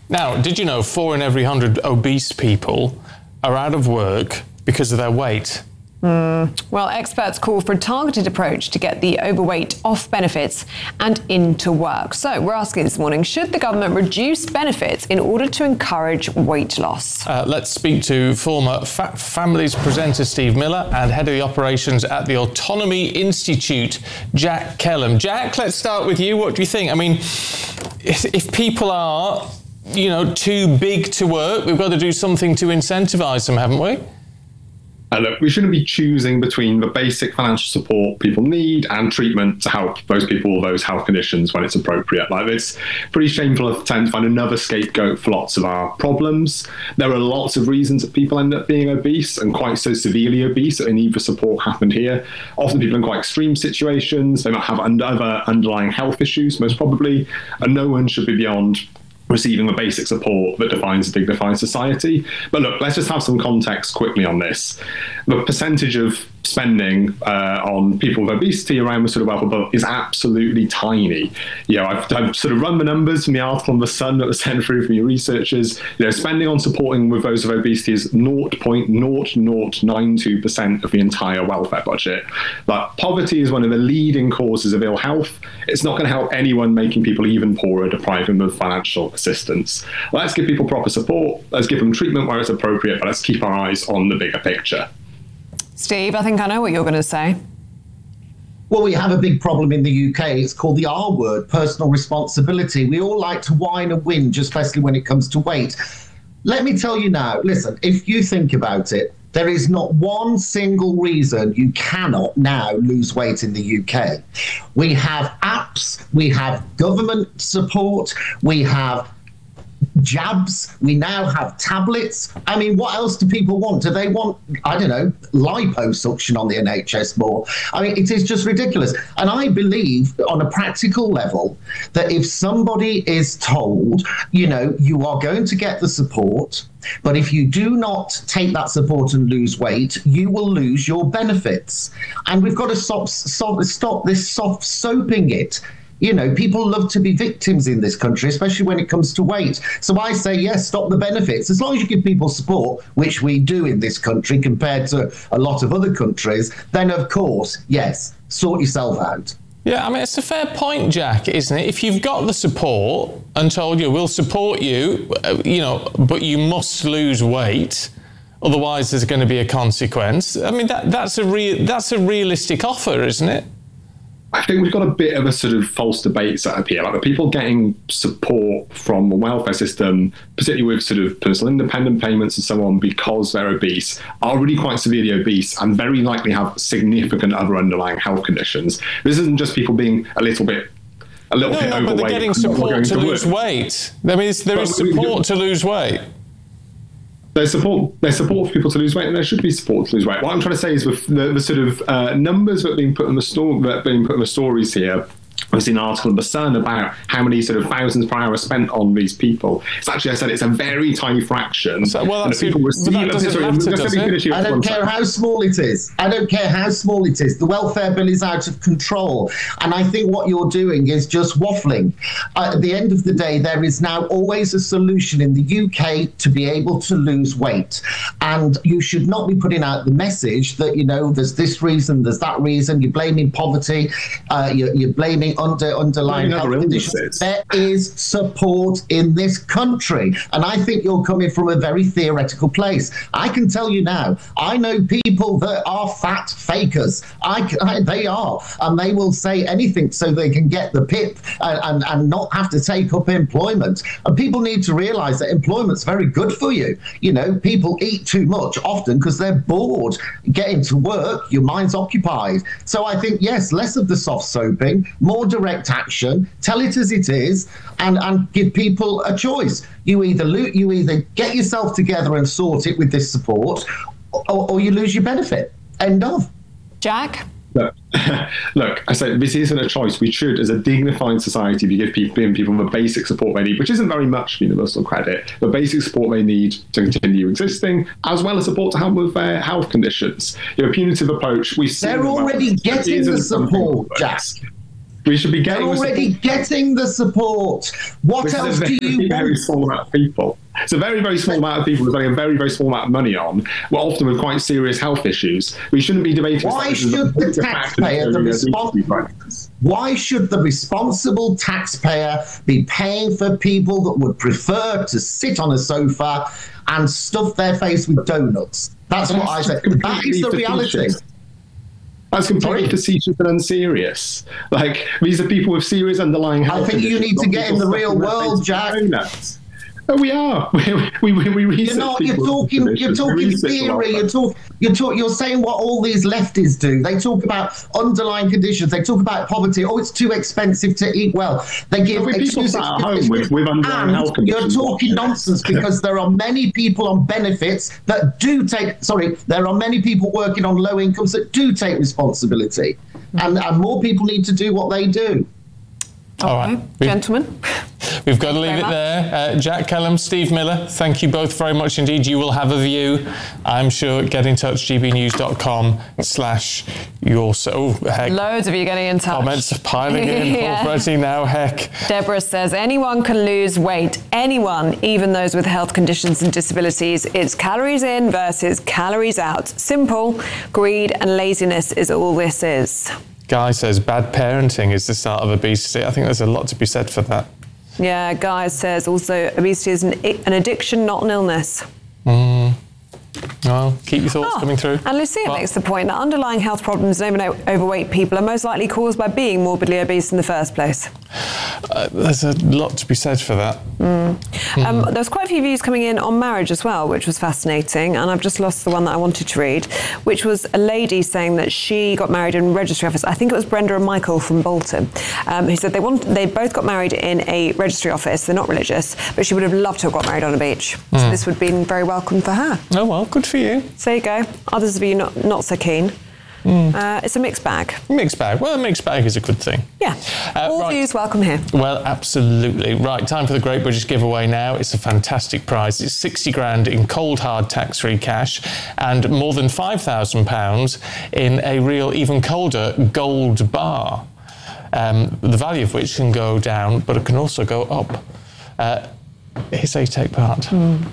Now, did you know 4 in every 100 obese people are out of work because of their weight? Well, experts call for a targeted approach to get the overweight off benefits and into work. So we're asking this morning, should the government reduce benefits in order to encourage weight loss? Let's speak to former Fat Families presenter Steve Miller and head of the operations at the Autonomy Institute, Jack Kelham. Jack, let's start with you. What do you think? I mean, if people are, too big to work, we've got to do something to incentivise them, haven't we? Look, we shouldn't be choosing between the basic financial support people need and treatment to help those people with those health conditions when it's appropriate. It's pretty shameful attempt to find another scapegoat for lots of our problems. There are lots of reasons that people end up being obese and quite so severely obese that a need for support happened here. Often people in quite extreme situations, they might have other underlying health issues, most probably, and no one should be beyond receiving the basic support that defines a dignified society. But look, let's just have some context quickly on this. The percentage of spending on people with obesity around the sort of wealth above is absolutely tiny. I've sort of run the numbers from the article on The Sun that was sent through from your researchers. Spending on supporting with those with obesity is 0.0092% of the entire welfare budget. But poverty is one of the leading causes of ill health. It's not going to help anyone making people even poorer, deprive them of financial assistance. Let's give people proper support. Let's give them treatment where it's appropriate, but let's keep our eyes on the bigger picture. Steve, I think I know what you're going to say. Well, we have a big problem in the UK. It's called the R word, personal responsibility. We all like to whine and whinge, especially when it comes to weight. Let me tell you now, listen, if you think about it, there is not one single reason you cannot now lose weight in the UK. We have apps, we have government support, we have jabs, we now have tablets. I mean, what else do people want? Do they want, liposuction on the NHS more? I mean, it is just ridiculous. And I believe on a practical level that if somebody is told, you are going to get the support, but if you do not take that support and lose weight, you will lose your benefits. And we've got to stop this soft soaping it. People love to be victims in this country, especially when it comes to weight. So I say, yes, stop the benefits. As long as you give people support, which we do in this country compared to a lot of other countries, then of course, yes, sort yourself out. Yeah, I mean, it's a fair point, Jack, isn't it? If you've got the support and told you, we'll support you, but you must lose weight, otherwise there's going to be a consequence. I mean, that's a realistic offer, isn't it? I think we've got a bit of a sort of false debate set up here. The people getting support from the welfare system, particularly with sort of personal independent payments and so on, because they're obese, are really quite severely obese and very likely have significant other underlying health conditions. This isn't just people being a little bit overweight. But they're getting support to lose weight. I mean, there is support to lose weight. There's support for people to lose weight, and there should be support to lose weight. What I'm trying to say is with the sort of numbers that are being put in the stories here. I've seen an article in The Sun about how many sort of thousands per hour are spent on these people. It's actually, I said, it's a very tiny fraction. I don't care how small it is. I don't care how small it is. The welfare bill is out of control. And I think what you're doing is just waffling. At the end of the day, there is now always a solution in the UK to be able to lose weight. And you should not be putting out the message that, there's this reason, there's that reason, you're blaming poverty, you're blaming underlying health conditions. There is support in this country, and I think you're coming from a very theoretical place. I can tell you now, I know people that are fat fakers. They are, and they will say anything so they can get the PIP and not have to take up employment. And people need to realise that employment's very good for you. People eat too much often because they're bored. Getting to work, your mind's occupied. So I think, yes, less of the soft soaping, more direct action, tell it as it is, and give people a choice. You either get yourself together and sort it with this support, or you lose your benefit. End of. Jack? Look, I say this isn't a choice. We should, as a dignified society, be giving people the basic support they need, which isn't very much universal credit, the basic support they need to continue existing, as well as support to help with their health conditions. Punitive approach. They're already getting the support, Jack. We should be getting getting the support. What else do you very want? Small amount of people. It's a very, very small amount of people spending a very, very small amount of money on, well, often with quite serious health issues. We shouldn't be debating. Why should the taxpayer, why should the responsible taxpayer be paying for people that would prefer to sit on a sofa and stuff their face with donuts? That's what I say. That is the reality. That's completely facetious and unserious. Like, these are people with serious underlying health conditions. I think you need to get in the real world, Jack. Oh, we are. We research. You're talking theory. You're saying what all these lefties do. They talk about underlying conditions. They talk about poverty. Oh, it's too expensive to eat well. They give excuses at home with underlying health conditions. You're talking nonsense because there are many people on benefits that do take. Sorry, there are many people working on low incomes that do take responsibility, and more people need to do what they do. All right, gentlemen. We've got to leave it there. Jack Kelham, Steve Miller, thank you both very much indeed. You will have a view, I'm sure. Get in touch, gbnews.com/your... Oh, heck. Loads of you getting in touch. Comments piling in already now, heck. Deborah says, anyone can lose weight. Anyone, even those with health conditions and disabilities. It's calories in versus calories out. Simple. Greed and laziness is all this is. Guy says, bad parenting is the start of obesity. I think there's a lot to be said for that. Yeah, Guy says also obesity is an addiction, not an illness. Well, keep your thoughts coming through. And Lucia makes the point that underlying health problems in overweight people are most likely caused by being morbidly obese in the first place. There's a lot to be said for that. There's quite a few views coming in on marriage as well, which was fascinating, and I've just lost the one that I wanted to read, which was a lady saying that she got married in a registry office. I think it was Brenda and Michael from Bolton, who said they both got married in a registry office. They're not religious, but she would have loved to have got married on a beach. So this would have been very welcome for her. Oh, well, good for you. So there you go. Others of you not so keen. It's a mixed bag. Mixed bag. Well, a mixed bag is a good thing. Yeah. All views welcome here. Well, absolutely. Right, time for the Great British Giveaway now. It's a fantastic prize. It's 60 grand in cold, hard, tax-free cash and more than £5,000 in a real, even colder gold bar, the value of which can go down, but it can also go up. Here's how you take part.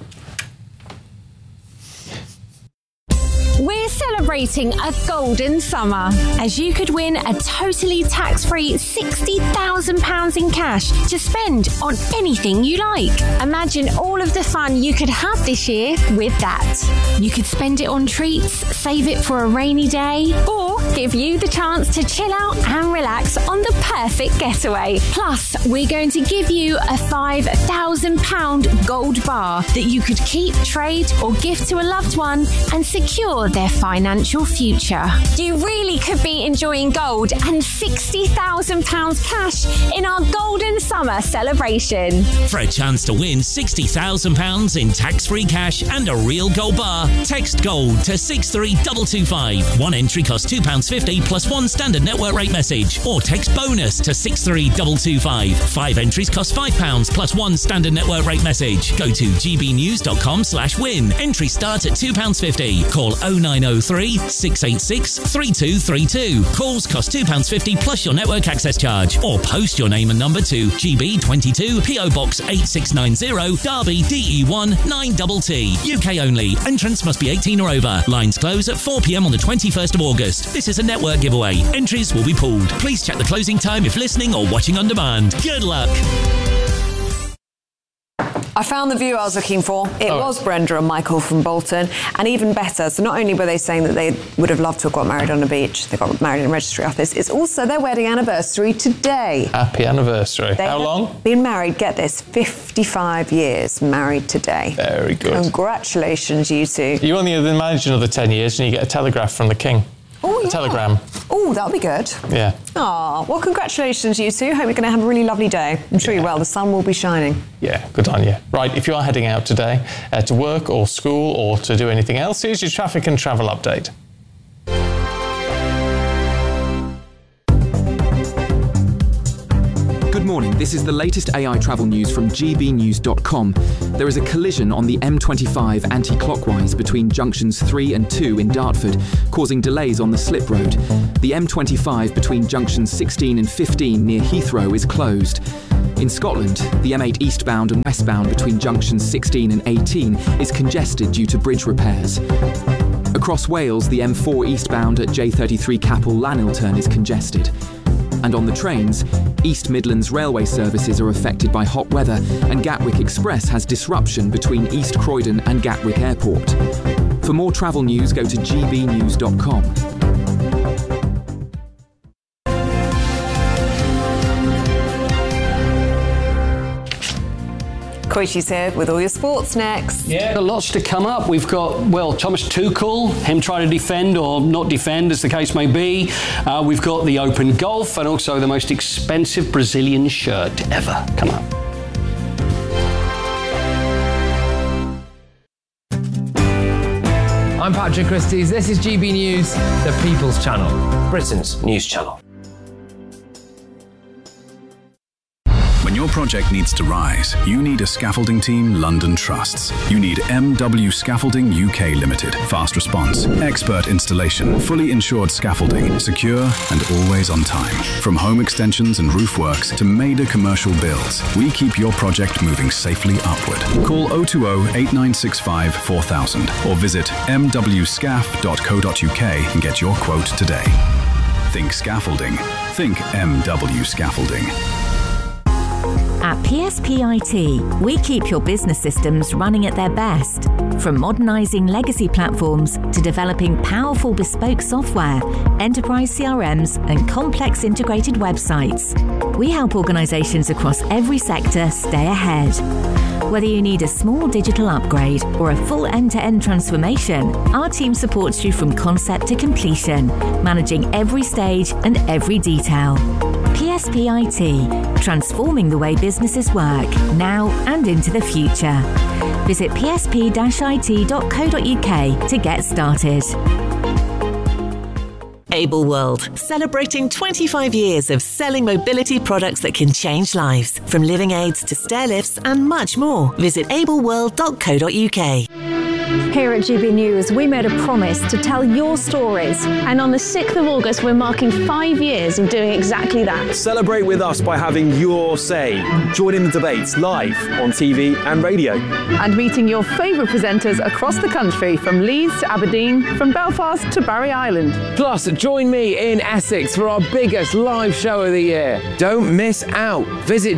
We're celebrating a golden summer, as you could win a totally tax-free £60,000 in cash to spend on anything you like. Imagine all of the fun you could have this year with that. You could spend it on treats, save it for a rainy day, or give you the chance to chill out and relax on the perfect getaway. Plus, we're going to give you a £5,000 gold bar that you could keep, trade, or gift to a loved one and secure their financial future. You really could be enjoying gold and £60,000 cash in our golden summer celebration. For a chance to win £60,000 in tax-free cash and a real gold bar, text GOLD to 63225. One entry costs £2.50 plus one standard network rate message, or text BONUS to 63225. 5 entries cost £5 plus one standard network rate message. Go to gbnews.com/win. Entry start at £2.50. Call 0903 686 3232. Calls cost £2.50 plus your network access charge, or post your name and number to GB22 PO Box 8690 Derby DE1 9TT. UK only. Entrance must be 18 or over. Lines close at 4 p.m. on the 21st of August. This is a network giveaway. Entries will be pooled. Please check the closing time if listening or watching on demand. Good luck. I found the view I was looking for. It was Brenda and Michael from Bolton, and even better. So not only were they saying that they would have loved to have got married on a beach, they got married in a registry office, it's also their wedding anniversary today. Happy anniversary. How long? Been married, get this, 55 years married today. Very good. Congratulations, you two. You only manage another 10 years and you get a telegraph from the King. Oh, yeah. Telegram. Oh, that'll be good. Yeah. Oh, well, congratulations, you two. Hope you're going to have a really lovely day. I'm sure you will. The sun will be shining. Yeah, good on you. Right, if you are heading out today to work or school or to do anything else, here's your traffic and travel update. Good morning, this is the latest AI travel news from gbnews.com. There is a collision on the M25 anti-clockwise between junctions 3 and 2 in Dartford, causing delays on the slip road. The M25 between junctions 16 and 15 near Heathrow is closed. In Scotland, the M8 eastbound and westbound between junctions 16 and 18 is congested due to bridge repairs. Across Wales, the M4 eastbound at J33 Capel Llanilturn is congested. And on the trains, East Midlands railway services are affected by hot weather, and Gatwick Express has disruption between East Croydon and Gatwick Airport. For more travel news, go to gbnews.com. Koichi's here with all your sports next. Yeah, lots to come up. We've got, well, Thomas Tuchel, him trying to defend or not defend, as the case may be. We've got the Open Golf and also the most expensive Brazilian shirt ever. Come up. I'm Patrick Christys. This is GB News, the People's Channel, Britain's news channel. When your project needs to rise, you need a scaffolding team London trusts. You need MW Scaffolding UK Limited. Fast response, expert installation, fully insured scaffolding, secure and always on time. From home extensions and roof works to major commercial builds, we keep your project moving safely upward. Call 020 8965 4000 or visit mwscaf.co.uk and get your quote today. Think scaffolding. Think MW Scaffolding. At PSPIT, we keep your business systems running at their best. From modernising legacy platforms to developing powerful bespoke software, enterprise CRMs and complex integrated websites, we help organisations across every sector stay ahead. Whether you need a small digital upgrade or a full end-to-end transformation, our team supports you from concept to completion, managing every stage and every detail. PSPIT, transforming the way businesses work, now and into the future. Visit psp-it.co.uk to get started. Able World, celebrating 25 years of selling mobility products that can change lives. From living aids to stair lifts and much more. Visit ableworld.co.uk. Here at GB News, we made a promise to tell your stories. And on the 6th of August, we're marking 5 years of doing exactly that. Celebrate with us by having your say. Join in the debates live on TV and radio. And meeting your favourite presenters across the country, from Leeds to Aberdeen, from Belfast to Barry Island. Plus, join me in Essex for our biggest live show of the year. Don't miss out. Visit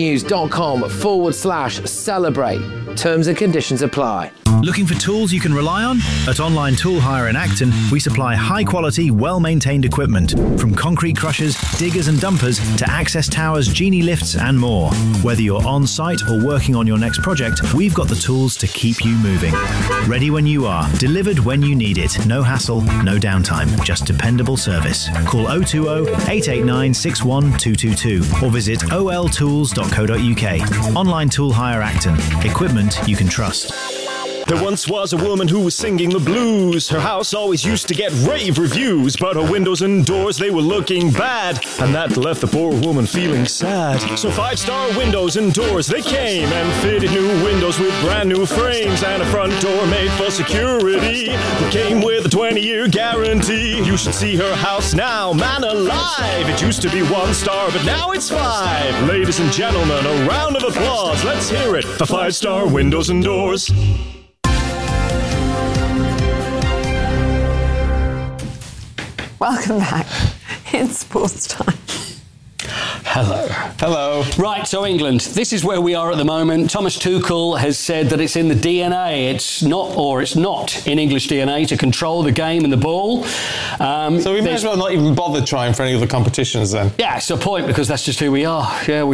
gbnews.com/celebrate. Terms and conditions apply. Looking for tools you can rely on? At Online Tool Hire in Acton, we supply high-quality, well-maintained equipment, from concrete crushers, diggers and dumpers to access towers, genie lifts and more. Whether you're on-site or working on your next project, we've got the tools to keep you moving. Ready when you are, delivered when you need it. No hassle, no downtime, just dependable service. Call 020-889-61222 or visit oltools.co.uk. Online Tool Hire Acton. Equipment you can trust. There once was a woman who was singing the blues. Her house always used to get rave reviews, but her windows and doors, they were looking bad, and that left the poor woman feeling sad. So 5-star windows and doors, they came and fitted new windows with brand new frames and a front door made for security that came with a 20-year guarantee. You should see her house now, man alive. It used to be 1 star, but now it's 5. Ladies and gentlemen, a round of applause. Let's hear it for 5-star windows and doors. Welcome back. It's sports time. Hello. Hello. Right, so England, this is where we are at the moment. Thomas Tuchel has said that it's in the DNA. It's not in English DNA to control the game and the ball. So we may as well not even bother trying for any other competitions then. Yeah, it's a point, because that's just who we are. Yeah, we just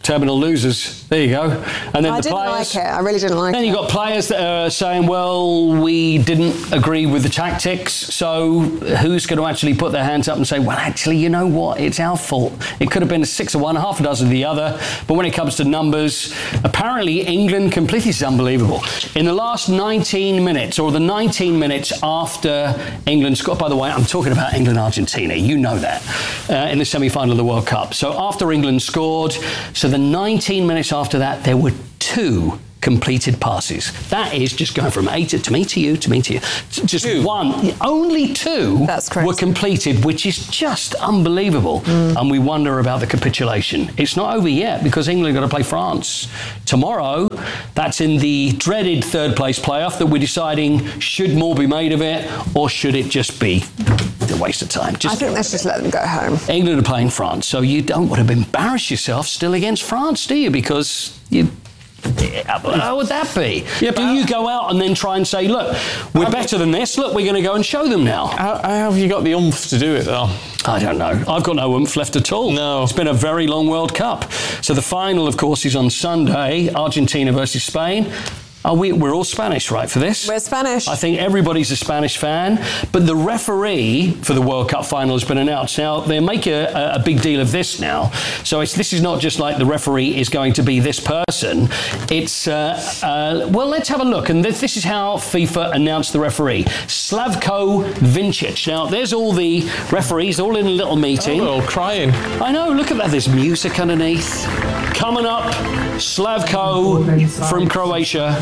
terminal losers. There you go. And then I the didn't players, like it. I really didn't like it. Then you've got players that are saying, well, we didn't agree with the tactics, so who's going to actually put their hands up and say, well, actually, you know what? It's our fault. It could have been 6 of one, half a dozen of the other. But when it comes to numbers, apparently England completely is unbelievable. In the last 19 minutes, or the 19 minutes after England scored, by the way, I'm talking about England-Argentina, you know that, in the semi-final of the World Cup. So after England scored, so the 19 minutes after that, there were 2 completed passes. That is just going from A to me to you, to me to you. Just 2. Only 2 were completed, which is just unbelievable. And we wonder about the capitulation. It's not over yet because England are going to play France tomorrow. That's in the dreaded third place playoff that we're deciding should more be made of it or should it just be a waste of time. I think let's just let them go home. England are playing France, so you don't want to embarrass yourself still against France, do you? Because you... How would that be? Yeah, do you go out and then try and say, look, we're better than this, look, we're going to go and show them now? How have you got the oomph to do it, though? I don't know. I've got no oomph left at all. No. It's been a very long World Cup. So the final, of course, is on Sunday, Argentina versus Spain. We're all Spanish, right, for this? We're Spanish. I think everybody's a Spanish fan. But the referee for the World Cup final has been announced. Now, they make a big deal of this now. So this is not just like the referee is going to be this person. It's, well, let's have a look. And this is how FIFA announced the referee. Slavko Vincic. Now, there's all the referees all in a little meeting. Oh, all crying. I know, look at that. There's music underneath. Coming up, Slavko from Croatia.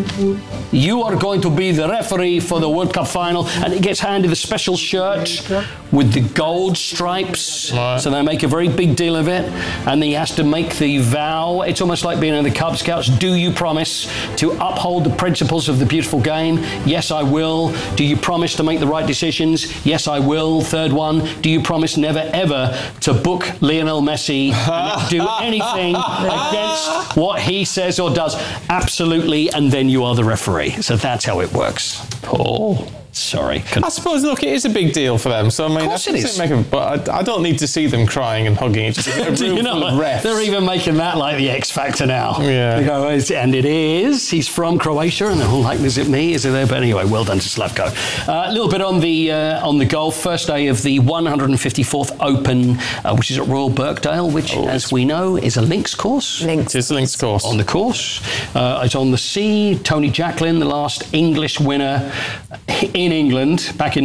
You are going to be the referee for the World Cup final, and he gets handed a special shirt with the gold stripes. Right. So they make a very big deal of it, and he has to make the vow. It's almost like being in the Cub Scouts. Do you promise to uphold the principles of the beautiful game? Yes, I will. Do you promise to make the right decisions? Yes, I will. Third one, do you promise never ever to book Lionel Messi and do anything against what he says or does? Absolutely. And then you are the referee. So that's how it works. Paul. Sorry. I suppose, look, it is a big deal for them. So, I mean, of course it is. But I don't need to see them crying and hugging each other. Do you know, they're even making that like the X Factor now. Yeah. They go, and it is. He's from Croatia, and they're all like, is it me? Is it there? But anyway, well done to Slavko. A little bit on the golf. First day of the 154th Open, which is at Royal Birkdale, which, as we know, is a links course. It is a links course. On the course. It's on the sea. Tony Jacklin, the last English winner in England back in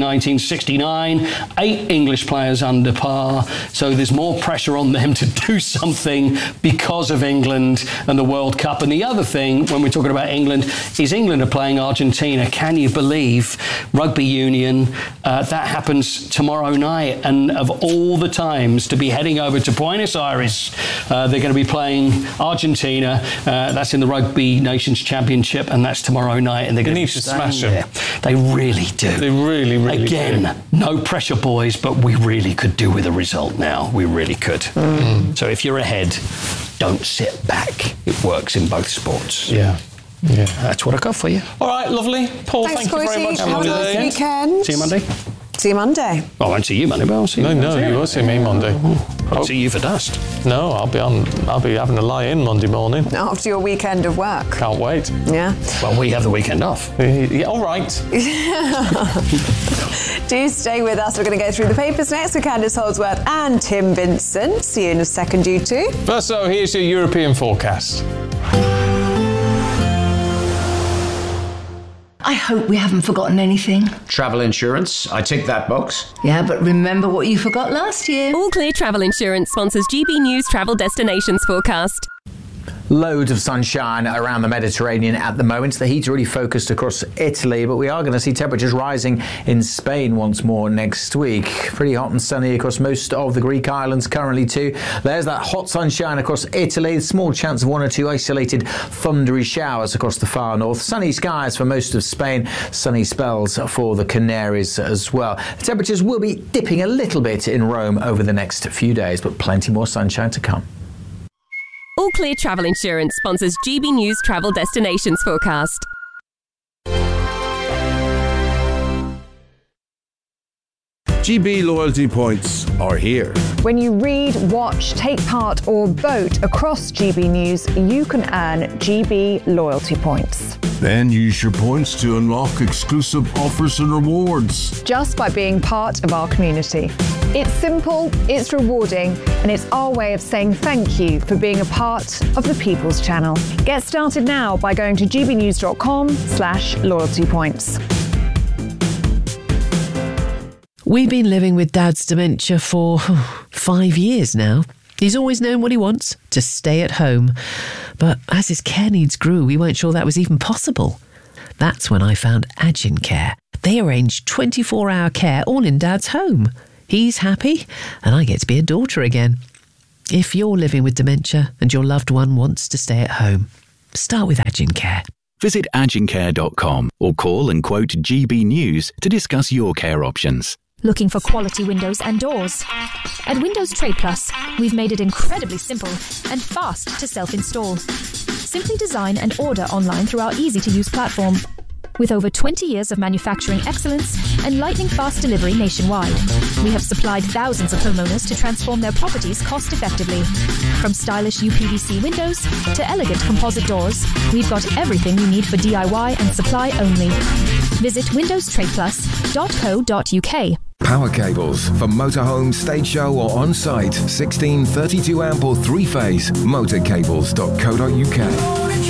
1969, 8 English players under par, so there's more pressure on them to do something because of England and the World Cup. And the other thing, when we're talking about England, is England are playing Argentina. Can you believe rugby union? That happens tomorrow night, and of all the times to be heading over to Buenos Aires, they're going to be playing Argentina. That's in the Rugby Nations Championship, and that's tomorrow night, and they're going to smash them. They really do. They really, really Again, do. No pressure, boys, but we really could do with a result now. We really could. So if you're ahead, don't sit back. It works in both sports. Yeah. That's what I got for you. All right, lovely. Paul, Thanks, thank you very much. Have a nice weekend. See you Monday. See you Monday. Oh, I won't see you Monday, but I'll see you. No, you will see me Monday. I'll see you for dust. No, I'll be having a lie in Monday morning. After your weekend of work. Can't wait. Yeah. Well, we have the weekend off. Yeah, all right. Do stay with us. We're going to go through the papers next with Candice Holdsworth and Tim Vincent. See you in a second, you two. First, so here's your European forecast. I hope we haven't forgotten anything. Travel insurance, I tick that box. Yeah, but remember what you forgot last year. All Clear Travel Insurance sponsors GB News Travel Destinations Forecast. Loads of sunshine around the Mediterranean at the moment. The heat's really focused across Italy, but we are going to see temperatures rising in Spain once more next week. Pretty hot and sunny across most of the Greek islands currently too. There's that hot sunshine across Italy. Small chance of 1 or 2 isolated thundery showers across the far north. Sunny skies for most of Spain. Sunny spells for the Canaries as well. The temperatures will be dipping a little bit in Rome over the next few days, but plenty more sunshine to come. All Clear Travel Insurance sponsors GB News Travel Destinations Forecast. GB loyalty points are here. When you read, watch, take part, or vote across GB News, you can earn GB loyalty points. Then use your points to unlock exclusive offers and rewards. Just by being part of our community. It's simple, it's rewarding, and it's our way of saying thank you for being a part of the People's Channel. Get started now by going to gbnews.com/loyalty points. We've been living with Dad's dementia for 5 years now. He's always known what he wants, to stay at home. But as his care needs grew, we weren't sure that was even possible. That's when I found Agin Care. They arrange 24-hour care all in Dad's home. He's happy, and I get to be a daughter again. If you're living with dementia and your loved one wants to stay at home, start with Agin Care. Visit agincare.com or call and quote GB News to discuss your care options. Looking for quality windows and doors? At Windows Trade Plus, we've made it incredibly simple and fast to self-install. Simply design and order online through our easy-to-use platform. With over 20 years of manufacturing excellence and lightning-fast delivery nationwide, we have supplied thousands of homeowners to transform their properties cost-effectively. From stylish UPVC windows to elegant composite doors, we've got everything you need for DIY and supply only. Visit windowstradeplus.co.uk. Power cables for motorhome, stage show or on-site. 16, 32 amp or 3-phase. Motorcables.co.uk.